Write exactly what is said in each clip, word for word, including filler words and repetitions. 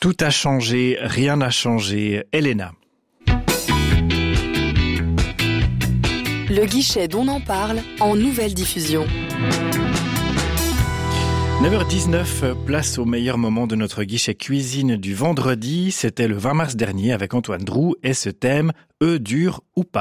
Tout a changé, rien n'a changé. Elena. Le guichet d'On en parle en nouvelle diffusion. neuf heures dix-neuf, place au meilleur moment de notre guichet cuisine du vendredi. C'était le vingt mars dernier avec Antoine Drou et ce thème « œufs durs ou pas ».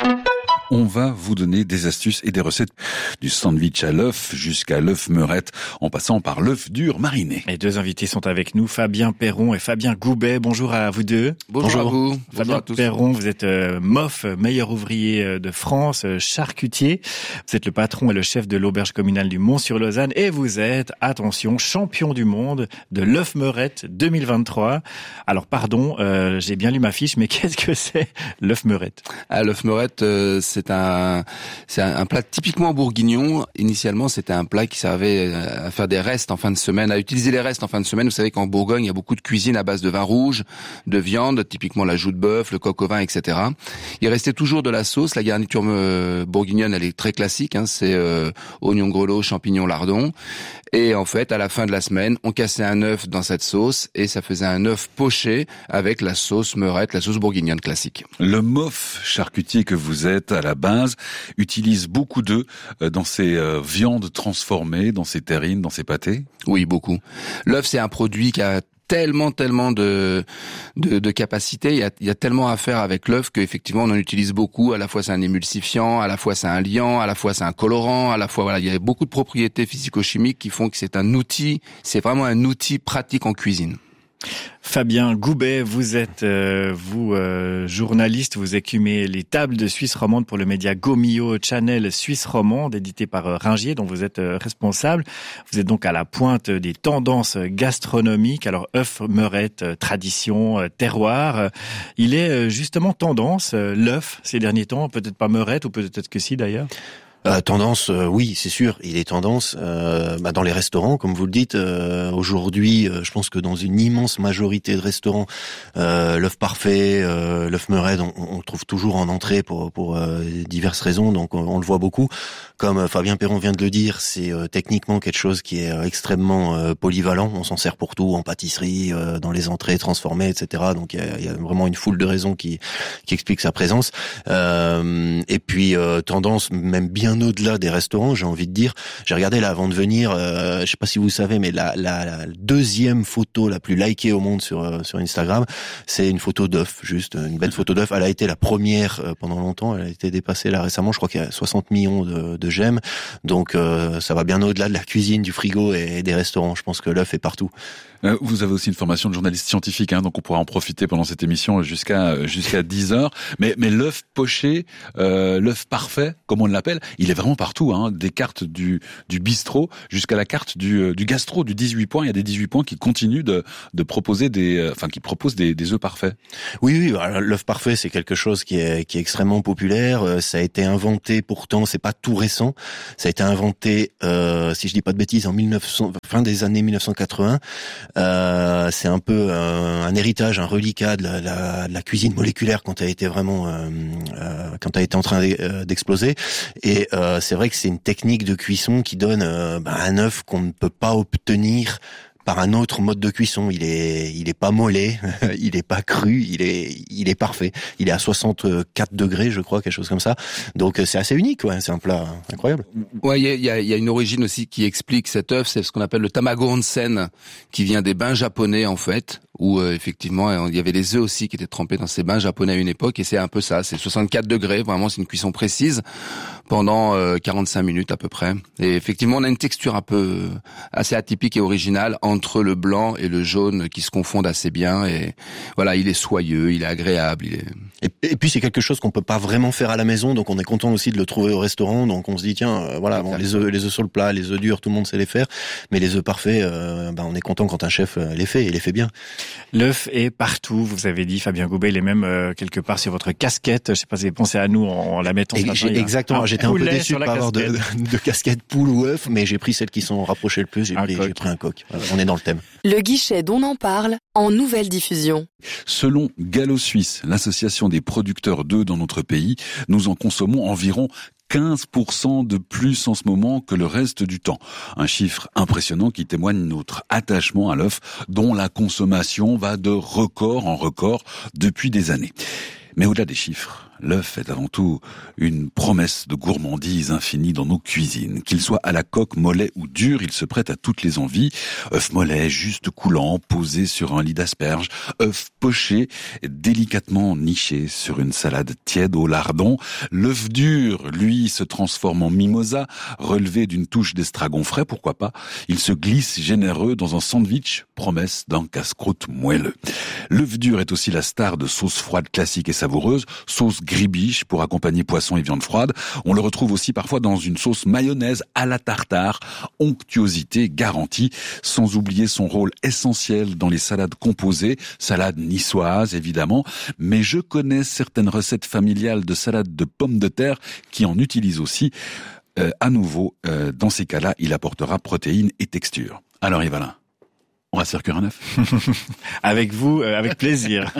On va vous donner des astuces et des recettes du sandwich à l'œuf jusqu'à l'œuf meurette, en passant par l'œuf dur mariné. Les deux invités sont avec nous, Fabien Perron et Fabien Goubet. Bonjour à vous deux. Bonjour, Bonjour à vous. Fabien Bonjour à tous. Perron, vous êtes euh, M O F, meilleur ouvrier de France, euh, charcutier. Vous êtes le patron et le chef de l'auberge communale du Mont-sur-Lausanne et vous êtes, attention, champion du monde de l'œuf meurette deux mille vingt-trois. Alors pardon, euh, j'ai bien lu ma fiche, mais qu'est-ce que c'est l'œuf meurette? Ah, l'œuf meurette, euh, c'est C'est un, c'est un, un plat typiquement bourguignon. Initialement, c'était un plat qui servait à faire des restes en fin de semaine, à utiliser les restes en fin de semaine. Vous savez qu'en Bourgogne, il y a beaucoup de cuisine à base de vin rouge, de viande, typiquement la joue de bœuf, le coq au vin, et cetera. Il restait toujours de la sauce. La garniture euh, bourguignonne, elle est très classique. Hein, c'est euh, oignons grelots, champignons, lardons. Et en fait, à la fin de la semaine, on cassait un œuf dans cette sauce et ça faisait un œuf poché avec la sauce meurette, la sauce bourguignonne classique. Le M O F charcutier que vous êtes à la base utilise beaucoup d'œufs dans ses euh, viandes transformées, dans ses terrines, dans ses pâtés? Oui, beaucoup. L'œuf, c'est un produit qui a tellement, tellement de, de, de capacité. Il y a, il y a tellement à faire avec l'œuf qu'effectivement on en utilise beaucoup. À la fois c'est un émulsifiant, à la fois c'est un liant, à la fois c'est un colorant, à la fois voilà, il y a beaucoup de propriétés physico-chimiques qui font que c'est un outil. C'est vraiment un outil pratique en cuisine. Fabien Goubet, vous êtes euh, vous euh, journaliste, vous écumez les tables de Suisse romande pour le média Gomio Channel Suisse romande, édité par euh, Ringier, dont vous êtes euh, responsable. Vous êtes donc à la pointe des tendances gastronomiques. Alors œuf, meurette, euh, tradition, euh, terroir. Euh, il est euh, justement tendance euh, l'œuf ces derniers temps, peut-être pas meurette ou peut-être que si d'ailleurs. Euh, tendance, euh, oui, c'est sûr, il est tendance euh, bah, dans les restaurants, comme vous le dites. Euh, aujourd'hui, euh, je pense que dans une immense majorité de restaurants, euh, l'œuf parfait, euh, l'œuf meurette, on, on le trouve toujours en entrée pour pour euh, diverses raisons. Donc, on, on le voit beaucoup. Comme euh, Fabien Perron vient de le dire, c'est euh, techniquement quelque chose qui est euh, extrêmement euh, polyvalent. On s'en sert pour tout, en pâtisserie, euh, dans les entrées transformées, et cetera. Donc, il y a, il y a vraiment une foule de raisons qui qui expliquent sa présence. Euh, et puis, euh, tendance même bien au-delà des restaurants, j'ai envie de dire. J'ai regardé là avant de venir, euh, je sais pas si vous savez, mais la, la, la deuxième photo la plus likée au monde sur euh, sur Instagram, c'est une photo d'œuf, juste une belle photo d'œuf. Elle a été la première euh, pendant longtemps, elle a été dépassée là récemment. Je crois qu'il y a soixante millions de, de j'aime. Donc euh, ça va bien au-delà de la cuisine, du frigo et des restaurants. Je pense que l'œuf est partout. Euh, vous avez aussi une formation de journaliste scientifique, hein, donc on pourra en profiter pendant cette émission jusqu'à jusqu'à dix heures. Mais mais l'œuf poché, euh, l'œuf parfait, comme on l'appelle, il est vraiment partout. Hein, des cartes du du bistrot jusqu'à la carte du du gastro du dix-huit points. Il y a des dix-huit points qui continuent de de proposer des, enfin qui proposent des des œufs parfaits. Oui, oui. Alors, l'œuf parfait, c'est quelque chose qui est qui est extrêmement populaire. Ça a été inventé, pourtant, c'est pas tout récent. Ça a été inventé, euh, si je dis pas de bêtises, en mille neuf cents, fin des années mille neuf cent quatre-vingts. Euh, c'est un peu un, un héritage, un reliquat de la, la, de la cuisine moléculaire quand elle a été vraiment, euh, euh, quand elle était en train d'exploser. Et euh, c'est vrai que c'est une technique de cuisson qui donne euh, bah, un œuf qu'on ne peut pas obtenir par un autre mode de cuisson. Il est, il est pas mollet, il est pas cru, il est, il est parfait. Il est à soixante-quatre degrés, je crois, quelque chose comme ça. Donc c'est assez unique, ouais. C'est un plat incroyable. Ouais, il y a, y, a, y a une origine aussi qui explique cet œuf. C'est ce qu'on appelle le tamago onsen, qui vient des bains japonais en fait, où euh, effectivement il y avait les œufs aussi qui étaient trempés dans ces bains japonais à une époque. Et c'est un peu ça. C'est soixante-quatre degrés. Vraiment, c'est une cuisson précise pendant euh, quarante-cinq minutes à peu près. Et effectivement, on a une texture un peu assez atypique et originale entre le blanc et le jaune qui se confondent assez bien. Et voilà, il est soyeux, il est agréable. Il est... Et, et puis c'est quelque chose qu'on peut pas vraiment faire à la maison, donc on est content aussi de le trouver au restaurant. Donc on se dit tiens, euh, voilà, bon, les œufs, les œufs sur le plat, les œufs durs, tout le monde sait les faire, mais les œufs parfaits, euh, ben on est content quand un chef euh, les fait et les fait bien. L'œuf est partout, vous avez dit, Fabien Goubet, il est même euh, quelque part sur votre casquette. Je sais pas si vous avez pensé à nous en, en la mettant. Et ce matin, exactement. J'étais un peu déçu de pas avoir de, de casquette poule ou œuf, mais j'ai pris celles qui sont rapprochées le plus. J'ai pris, j'ai pris un coq. Voilà, on est dans le thème. Le guichet d'On en parle en nouvelle diffusion. Selon Gallo Suisse, l'association des producteurs d'œufs dans notre pays, nous en consommons environ quinze pour cent de plus en ce moment que le reste du temps. Un chiffre impressionnant qui témoigne de notre attachement à l'œuf, dont la consommation va de record en record depuis des années. Mais au-delà des chiffres, l'œuf est avant tout une promesse de gourmandise infinie dans nos cuisines. Qu'il soit à la coque, mollet ou dur, il se prête à toutes les envies. œuf mollet, juste coulant, posé sur un lit d'asperges. œuf poché, délicatement niché sur une salade tiède au lardon. L'œuf dur, lui, se transforme en mimosa, relevé d'une touche d'estragon frais, pourquoi pas. Il se glisse généreux dans un sandwich, promesse d'un casse-croûte moelleux. L'œuf dur est aussi la star de sauces froides classiques et savoureuses, sauce gribiche pour accompagner poisson et viande froide. On le retrouve aussi parfois dans une sauce mayonnaise à la tartare, onctuosité garantie, sans oublier son rôle essentiel dans les salades composées, salade niçoise évidemment, mais je connais certaines recettes familiales de salade de pommes de terre qui en utilisent aussi. Euh, à nouveau, euh, dans ces cas-là, il apportera protéines et texture. Alors Yvalin, on va circuler un œuf. Avec vous, euh, avec plaisir.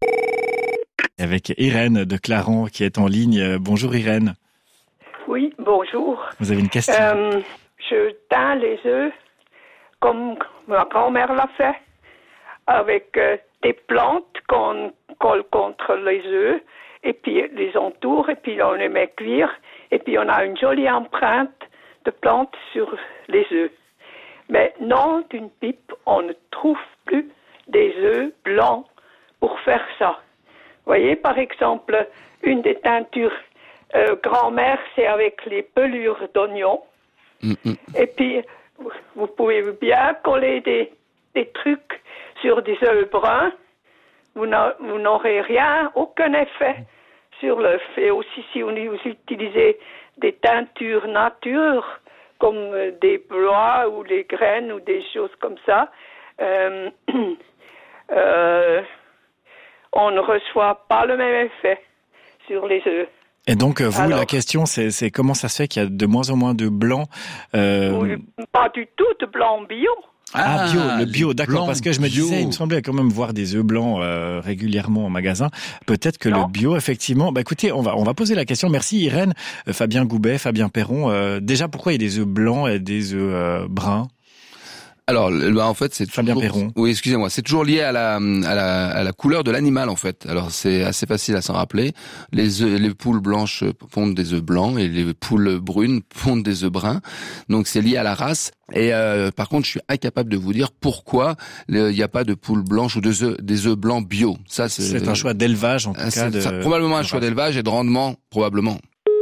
Avec Irène de Clarens qui est en ligne. Bonjour Irène. Oui, bonjour. Vous avez une question? euh, Je teins les œufs comme ma grand-mère l'a fait, avec euh, des plantes qu'on colle contre les œufs, et puis les entoure, et puis on les met cuire, et puis on a une jolie empreinte de plantes sur les œufs. Mais non, d'une pipe, on ne trouve plus des œufs blancs pour faire ça. Vous voyez, par exemple, une des teintures euh, grand-mère, c'est avec les pelures d'oignons. Mm-hmm. Et puis, vous pouvez bien coller des, des trucs sur des œufs bruns. Vous n'aurez rien, aucun effet sur l'œuf. Et aussi, si vous utilisez des teintures nature, comme des bois ou des graines ou des choses comme ça, euh, euh, on ne reçoit pas le même effet sur les œufs. Et donc, vous, Alors, la question, c'est, c'est comment ça se fait qu'il y a de moins en moins de blanc euh... oui, pas du tout de blanc bio. Ah, bio, le bio, d'accord, parce que je me bio. disais, il me semblait quand même voir des œufs blancs euh, régulièrement en magasin. Peut-être que non. le bio, effectivement... Bah écoutez, on va on va poser la question. Merci Irène, euh, Fabien Goubet, Fabien Perron. Euh, déjà, pourquoi il y a des œufs blancs et des œufs euh, bruns? Alors, bah, en fait, c'est Fabien toujours, Perron. Oui, excusez-moi, c'est toujours lié à la, à la, à la couleur de l'animal, en fait. Alors, c'est assez facile à s'en rappeler. Les œufs, les poules blanches pondent des œufs blancs et les poules brunes pondent des œufs bruns. Donc, c'est lié à la race. Et euh, par contre, je suis incapable de vous dire pourquoi il n'y a pas de poules blanches ou des œufs, des œufs blancs bio. Ça, c'est, c'est un choix d'élevage, en tout cas. De, ça, probablement un choix d'élevage et de rendement, probablement.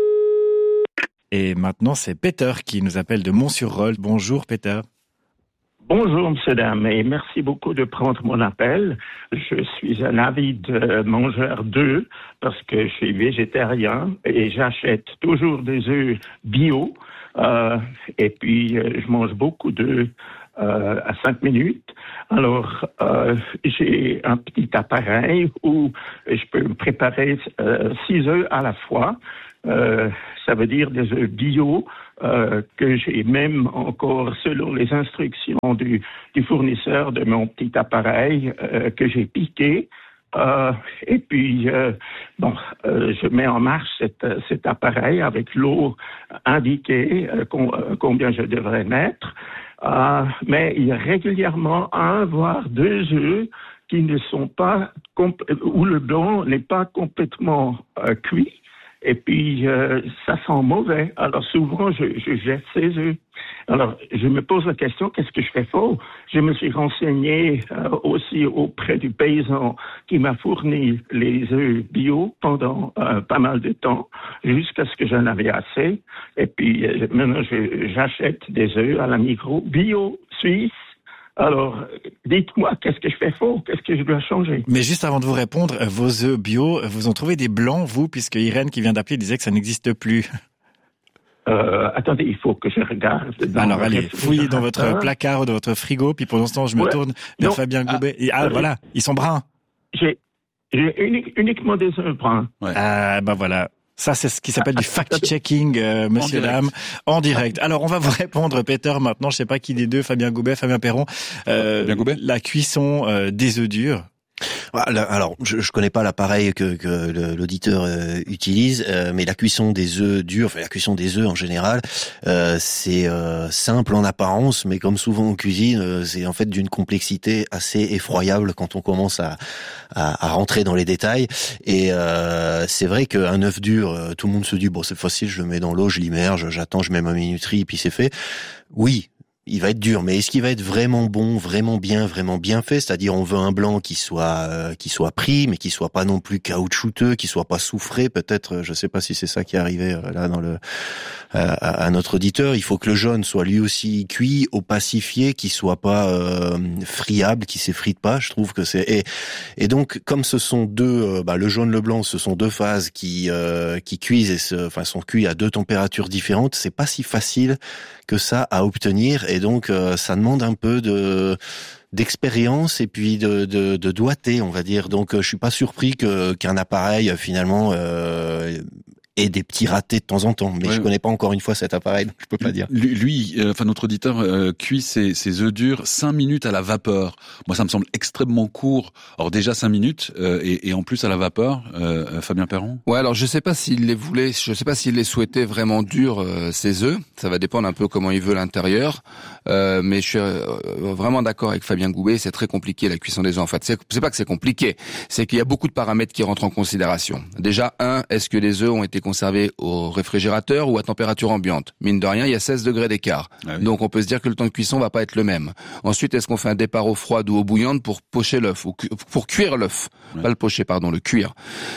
Et maintenant, c'est Peter qui nous appelle de Mont-sur-Rolle. Bonjour, Peter. Bonjour, monsieur, dame, et merci beaucoup de prendre mon appel. Je suis un avide mangeur d'œufs parce que je suis végétarien et j'achète toujours des œufs bio. Euh, et puis, euh, je mange beaucoup d'œufs euh, à cinq minutes. Alors, euh, j'ai un petit appareil où je peux préparer euh, six œufs à la fois. Euh, ça veut dire des œufs bio euh, que j'ai même encore, selon les instructions du, du fournisseur de mon petit appareil, euh, que j'ai piqué. Euh, et puis, euh, bon, euh, je mets en marche cet, cet appareil avec l'eau indiquée, euh, com- combien je devrais mettre. Euh, mais il y a régulièrement un, voire deux œufs qui ne sont pas, comp- où le blanc n'est pas complètement euh, cuit. Et puis, euh, ça sent mauvais. Alors, souvent, je, je jette ces œufs. Alors, je me pose la question, qu'est-ce que je fais faux? Je me suis renseigné euh, aussi auprès du paysan qui m'a fourni les œufs bio pendant euh, pas mal de temps, jusqu'à ce que j'en avais assez. Et puis, euh, maintenant, je, j'achète des œufs à la Migros bio, suisse. Alors, dites-moi, qu'est-ce que je fais faux? Qu'est-ce que je dois changer? Mais juste avant de vous répondre, vos œufs bio, vous en trouvez des blancs, vous, puisque Irène qui vient d'appeler disait que ça n'existe plus. Euh, attendez, il faut que je regarde. Dans Alors allez, fouillez dans votre placard ou dans votre frigo, puis pendant ce temps, je me ouais. tourne vers non. Fabien Goubet. Ah, et, ah euh, voilà, ils sont bruns. J'ai, j'ai unique, uniquement des œufs bruns. Ouais. Ah ben voilà. Ça, c'est ce qui s'appelle du fact-checking, euh, monsieur, dame, en direct. Alors, on va vous répondre, Peter, maintenant. Je sais pas qui des deux, Fabien Goubet, Fabien Perron. Euh, Fabien Goubet. La cuisson euh, des œufs durs. Alors, je, je connais pas l'appareil que, que l'auditeur euh, utilise, euh, mais la cuisson des œufs durs, enfin la cuisson des œufs en général, euh, c'est euh, simple en apparence, mais comme souvent en cuisine, euh, c'est en fait d'une complexité assez effroyable quand on commence à, à, à rentrer dans les détails. Et euh, c'est vrai qu'un œuf dur, euh, tout le monde se dit bon c'est facile, je le mets dans l'eau, je l'immerge, j'attends, je mets ma minuterie, puis c'est fait. Oui. Il va être dur, mais est-ce qu'il va être vraiment bon, vraiment bien, vraiment bien fait? C'est-à-dire, on veut un blanc qui soit euh, qui soit pris, mais qui soit pas non plus caoutchouteux, qui soit pas soufré. Peut-être, je sais pas si c'est ça qui est arrivé euh, là dans le à, à notre auditeur. Il faut que le jaune soit lui aussi cuit, opacifié, qui soit pas euh, friable, qui s'effrite pas. Je trouve que c'est et et donc comme ce sont deux, euh, bah, le jaune, le blanc, ce sont deux phases qui euh, qui cuisent et se, enfin sont cuits à deux températures différentes. C'est pas si facile que ça à obtenir. Et donc, euh, ça demande un peu de d'expérience et puis de, de, de doigté, on va dire. Donc, euh, je suis pas surpris que qu'un appareil, finalement, euh, ait des petits ratés de temps en temps. Mais ouais. Je connais pas encore une fois cet appareil, donc je peux pas dire. Lui, lui euh, enfin notre auditeur euh, cuit ses, ses œufs durs cinq minutes à la vapeur. Moi, ça me semble extrêmement court. Alors déjà cinq minutes euh, et, et en plus à la vapeur. Euh, Fabien Perron. Ouais, alors je sais pas s'il les voulait, je sais pas s'il les souhaitait vraiment durs euh, ces œufs. Ça va dépendre un peu comment il veut l'intérieur. Euh, mais je suis euh, vraiment d'accord avec Fabien Goubet. C'est très compliqué la cuisson des œufs. En fait, c'est, c'est pas que c'est compliqué, c'est qu'il y a beaucoup de paramètres qui rentrent en considération. Déjà, un, est-ce que les œufs ont été conservés au réfrigérateur ou à température ambiante? Mine de rien, il y a seize degrés d'écart. Ah oui. Donc on peut se dire que le temps de cuisson va pas être le même. Ensuite, est-ce qu'on fait un départ eau froide ou eau bouillante pour pocher l'œuf ou cu- pour cuire l'œuf, ouais. Pas le pocher, pardon, le cuire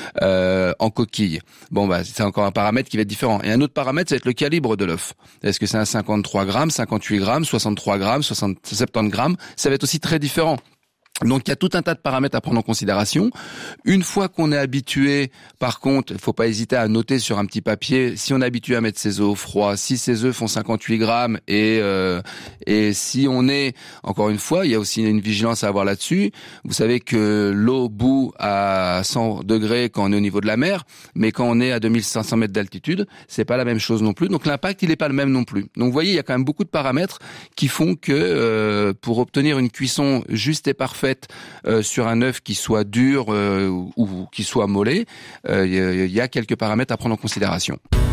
euh, en coquille. Bon, bah c'est encore un paramètre qui va être différent. Et un autre paramètre, ça va être le calibre de l'œuf. Est-ce que c'est un cinquante-trois grammes, cinquante-huit grammes, soixante-trois grammes, soixante, soixante-dix grammes? Ça va être aussi très différent. Donc il y a tout un tas de paramètres à prendre en considération. Une fois qu'on est habitué, par contre, il faut pas hésiter à noter sur un petit papier, si on est habitué à mettre ses œufs au froid, si ses œufs font cinquante-huit grammes et euh, et si on est, encore une fois, il y a aussi une vigilance à avoir là-dessus. Vous savez que l'eau bout à cent degrés quand on est au niveau de la mer, mais quand on est à deux mille cinq cents mètres d'altitude, c'est pas la même chose non plus. Donc l'impact, il est pas le même non plus. Donc vous voyez, il y a quand même beaucoup de paramètres qui font que euh, pour obtenir une cuisson juste et parfaite Euh, sur un œuf qui soit dur euh, ou, ou qui soit mollet, il euh, y, y a quelques paramètres à prendre en considération.